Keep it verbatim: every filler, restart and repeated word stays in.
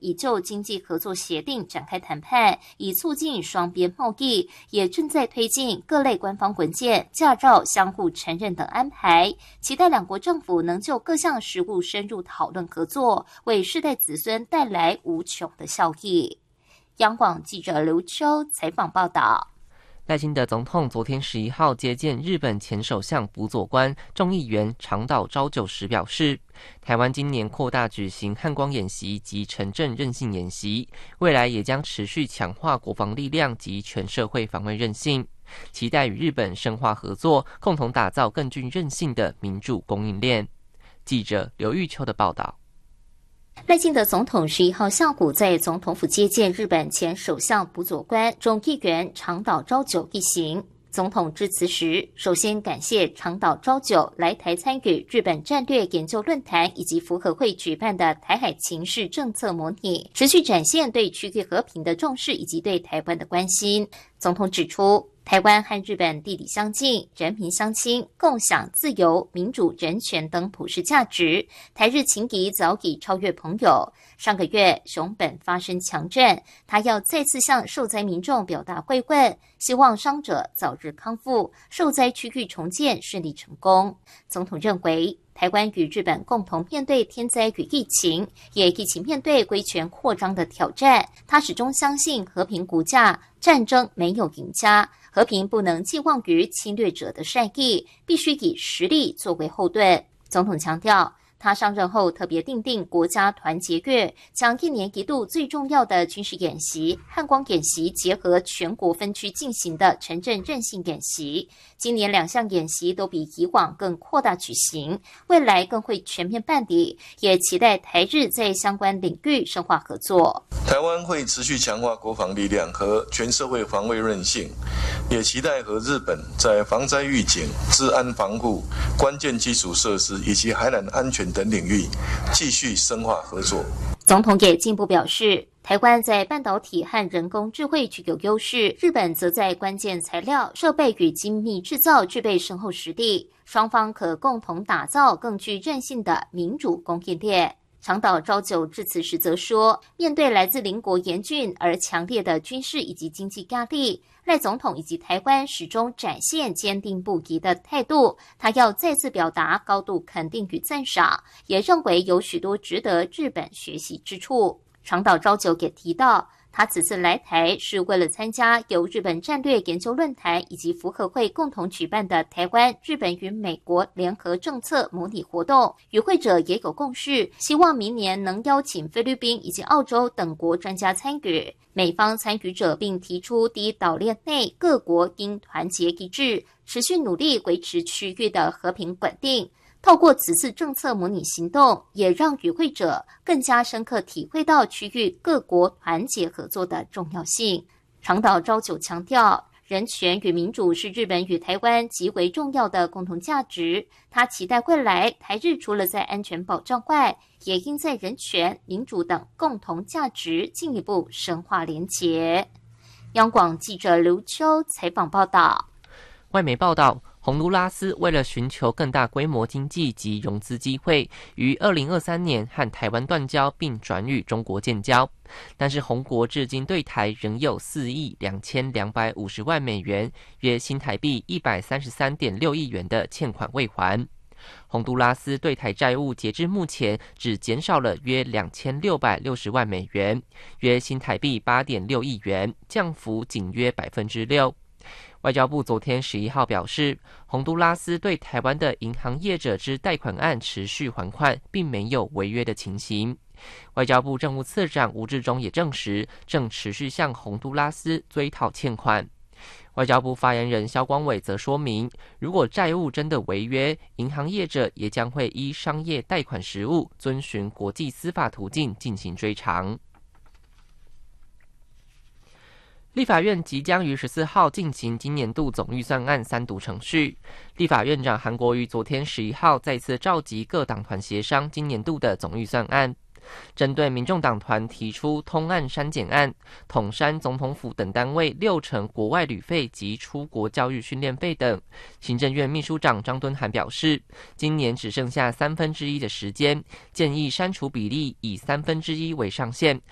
已就经济合作协定展开谈判，以促进双边贸易，也正在推进各类官方文件、驾照相互承认等安排，期待两国政府能就各项事务深入讨论合作，为世代子孙带来无穷的效益。央广记者刘秋采访报道。 赖清德总统昨天十一号接见日本前首相补佐官众议员长岛昭久时表示，台湾今年扩大举行汉光演习及城镇韧性演习，未来也将持续强化国防力量及全社会防卫韧性，期待与日本深化合作，共同打造更具韧性的民主供应链。记者刘玉秋的报道。 赖清德总统十一号下午在总统府接见日本前首相补佐官众议员长岛昭久一行。总统致辞时，首先感谢长岛昭久来台参与日本战略研究论坛以及福和会举办的台海情势政策模拟，持续展现对区域和平的重视以及对台湾的关心。总统指出，台湾和日本地理相近，人民相亲，共享自由、民主、人权等普世价值。台日情谊早已超越朋友。上个月，熊本发生强震，他要再次向受灾民众表达慰问，希望伤者早日康复，受灾区域重建顺利成功。总统认为，台湾与日本共同面对天灾与疫情，也一起面对威权扩张的挑战。他始终相信和平无价，战争没有赢家，和平不能寄望于侵略者的善意，必须以实力作为后盾。总统强调，他上任后特别订定国家团结月，将一年一度最重要的军事演习汉光演习结合全国分区进行的城镇韧性演习。今年两项演习都比以往更扩大举行，未来更会全面办理，也期待台日在相关领域深化合作。 台湾会持续强化国防力量和全社会防卫韧性，也期待和日本在防灾预警、治安防护、关键基础设施以及海南安全等领域继续深化合作。 总统也进一步表示，台湾在半导体和人工智慧具有优势，日本则在关键材料、设备与精密制造具备深厚实力，双方可共同打造更具韧性的民主供应链。长岛昭久致辞时则说，面对来自邻国严峻而强烈的军事以及经济压力，赖总统以及台湾始终展现坚定不移的态度。他要再次表达高度肯定与赞赏，也认为有许多值得日本学习之处。长岛昭久也提到，他此次来台是为了参加由日本战略研究论坛以及福和会共同举办的台湾、日本与美国联合政策模拟活动。与会者也有共识，希望明年能邀请菲律宾以及澳洲等国专家参与。美方参与者并提出，第一岛链内各国应团结一致，持续努力维持区域的和平稳定。透过此次政策模拟行动，也让与会者更加深刻体会到区域各国团结合作的重要性。长岛昭久强调，人权与民主是日本与台湾极为重要的共同价值。他期待未来台日除了在安全保障外，也应在人权、民主等共同价值进一步深化连结。央广记者刘秋采访报道。 外媒报道，洪都拉斯为了寻求更大规模经济及融资机会，于二零二三年和台湾断交并转与中国建交，但是洪国至今对台仍有四亿两千两百五十万美元，约新台币一百三十三点六亿元的欠款未还。洪都拉斯对台债务截至目前只减少了约两千六百六十万美元，约新台币八点六亿元，降幅仅约百分之六。外交部昨天十一号表示，洪都拉斯对台湾的银行业者之贷款案持续还款，并没有违约的情形。外交部政务次长吴志忠也证实，正持续向洪都拉斯追讨欠款。外交部发言人萧光伟则说明，如果债务真的违约，银行业者也将会依商业贷款实务，遵循国际司法途径进行追偿。立法院即将于十四号进行今年度总预算案三读程序。立法院长韩国瑜昨天十一号再次召集各党团协商今年度的总预算案。针对民众党团提出通案删减案，统删总统府等单位六成国外旅费及出国教育训练费等，行政院秘书长张敦涵表示，今年只剩下三分之一的时间，建议删除比例以三分之一为上限，